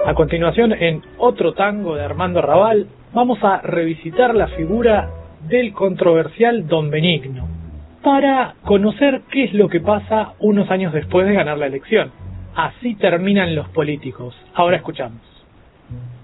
A continuación, en otro tango de Armando Raval, vamos a revisitar la figura del controversial Don Benigno, para conocer qué es lo que pasa unos años después de ganar la elección. Así terminan los políticos. Ahora escuchamos.